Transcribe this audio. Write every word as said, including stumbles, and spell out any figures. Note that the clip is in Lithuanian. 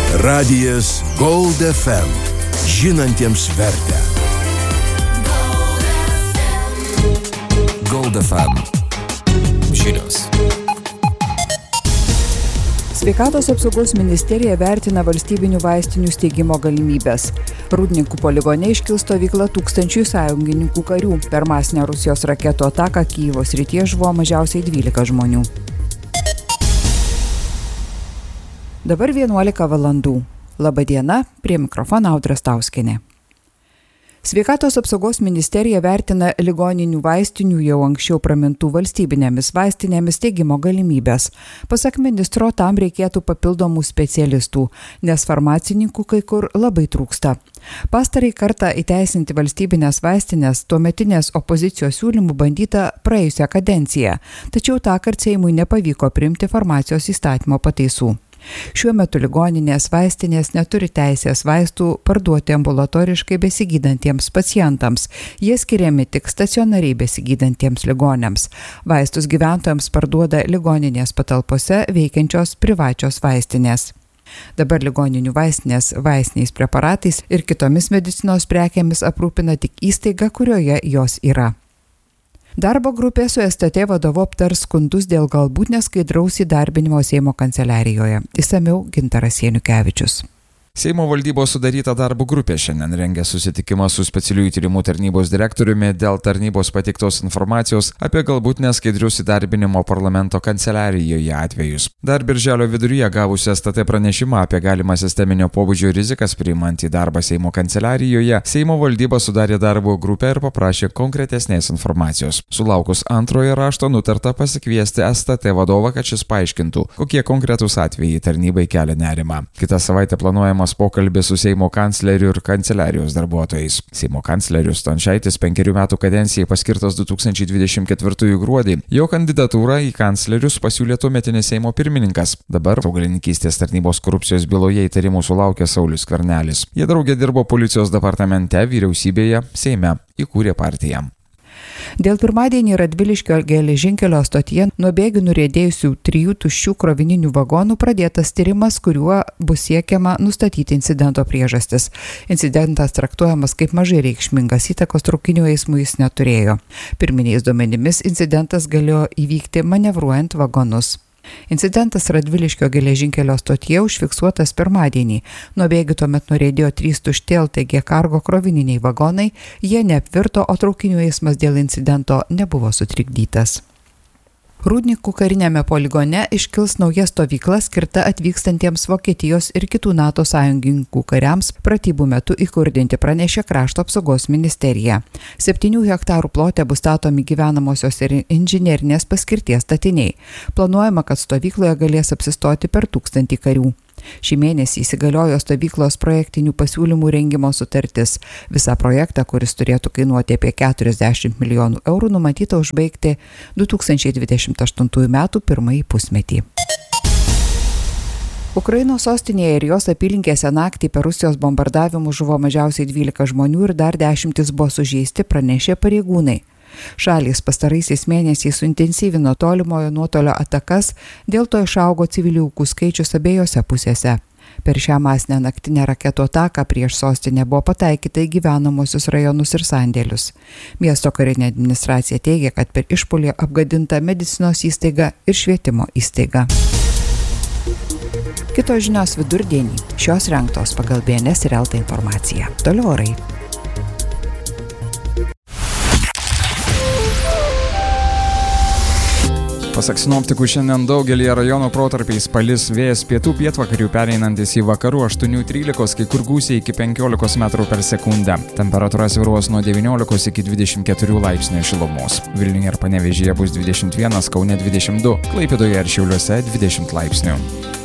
Radijas Gold F M. Žinantiems vertę. Gold F M. Žinios. Sveikatos apsaugos ministerija vertina valstybinių vaistinių steigimo galimybės. Rūdninkų poligone iškils stovykla tūkstančių sąjungininkų karių. Per masinę Rusijos raketų ataką Kyjivo srityje žuvo mažiausiai dvylika žmonių. Dabar vienuolika valandų. Labą dieną, prie mikrofono Audra Stauskienė. Sveikatos apsaugos ministerija vertina ligoninių vaistinių jau anksčiau pramintų valstybinėmis vaistinėmis steigimo galimybės. Pasak ministro, tam reikėtų papildomų specialistų, nes farmacininkų kai kur labai trūksta. Pastarąjį kartą įteisinti valstybinės vaistinės tuometinės opozicijos siūlymų bandyta praėjusią kadenciją, tačiau tąkart Seimui nepavyko priimti farmacijos įstatymo pataisų. Šiuo metu ligoninės vaistinės neturi teisės vaistų parduoti ambulatoriškai besigydantiems pacientams. Jie skiriami tik stacionariai besigydantiems ligoniams. Vaistus gyventojams parduoda ligoninės patalpose veikiančios privačios vaistinės. Dabar ligoninių vaistinės vaistiniais preparatais ir kitomis medicinos prekėmis aprūpina tik įstaiga, kurioje jos yra. Darbo grupė su S T T vadovu aptars skundus dėl galbūt neskaidraus įdarbinimo Seimo kanceliarijoje. Išsamiau Gintaras Janukevičius. Seimo valdybos sudaryta darbo grupė šiandien rengia susitikimą su specialiųjų tyrimų tarnybos direktoriumi dėl tarnybos pateiktos informacijos apie galbūt neskaidrius įdarbinimo parlamento kanceliarijoje atvejus. Dar birželio viduryje gavusi S T T pranešimą apie galimą sisteminio pobūdžio rizikas priimant į darbą Seimo kanceliarijoje, Seimo valdyba sudarė darbo grupę ir paprašė konkretesnės informacijos. Sulaukus antrojo rašto nutarta pasikviesti S T T vadovą, kad šis paaiškintų, kokie konkretūs atvejai tarnybai kelia nerimą. Kitą savaitę planuojama pokalbis su Seimo kancleriu ir kanceliarijos darbuotojais. Seimo kanclerius Stončaitis penkerių metų kadencijai paskirtas du tūkstančiai dvidešimt ketvirtųjų gruodį. Jo kandidatūrą į kanclerius pasiūlė tuometinis Seimo pirmininkas. Dabar augalininkystės tarnybos korupcijos byloje įtarimų sulaukė Saulius Skvernelis. Jie draugė dirbo policijos departamente, vyriausybėje, Seime, įkūrė partiją. Dėl pirmadienį Radviliškio geležinkelio stotyje nuo bėgių nuriedėjusių trijų tuščių krovininių vagonų pradėtas tyrimas, kuriuo bus siekiama nustatyti incidento priežastis. Incidentas traktuojamas kaip mažai reikšmingas, įtakos traukinių eismui jis neturėjo. Pirminiais duomenimis incidentas galėjo įvykti manevruojant vagonus. Incidentas Radviliškio geležinkelio stotyje užfiksuotas pirmadienį. Nuo bėgių tuomet nuriedėjo trys tušti L T G Cargo krovininiai vagonai, jie neapvirto, o traukinių eismas dėl incidento nebuvo sutrikdytas. Rūdninkų karinėme poligone iškils nauja stovykla skirta atvykstantiems Vokietijos ir kitų NATO sąjungininkų kariams pratybų metu įkurdinti, pranešė Krašto apsaugos ministerija. Septynių hektarų plote bus statomi gyvenamosios ir inžinerinės paskirties statiniai. Planuojama, kad stovykloje galės apsistoti per tūkstantį karių. Šį mėnesį įsigaliojo stovyklos projektinių pasiūlymų rengimo sutartis. Visą projektą, kuris turėtų kainuoti apie keturiasdešimt milijonų eurų, numatyta užbaigti du tūkstančiai dvidešimt aštuntųjų metų pirmąjį pusmetį. Ukrainos sostinėje ir jos apylinkėse naktį per Rusijos bombardavimus žuvo mažiausiai dvylika žmonių ir dar dešimtis buvo sužeisti, pranešė pareigūnai. Šalys pastaraisiais mėnesiais suintensyvino tolimojo nuotolio atakas, dėl to išaugo civilių aukų skaičius abiejose pusėse. Per šią masinę naktinę raketų ataką prieš sostinę buvo pataikyta į gyvenamosius rajonus ir sandėlius. Miesto karinė administracija teigia, kad per išpuolį apgadinta medicinos įstaiga ir švietimo įstaiga. Kitos žinios vidurdienį. Šios rengtos pagal B N S ir Elta informaciją. Toliau orai. Pasak sinoptikų, šiandien daugelį rajonų protarpiais palis, vėjas pietų pietvakarių pereinantis į vakarų aštuonių trylikos, kai kur gūsiai iki penkiolikos metrų per sekundę. Temperatūra svyruos nuo devyniolikos iki dvidešimt keturių laipsnių šilumos. Vilniuje ir Panevėžyje bus dvidešimt vienas, Kaune dvidešimt du, Klaipėdoje ir Šiauliuose dvidešimt laipsnių.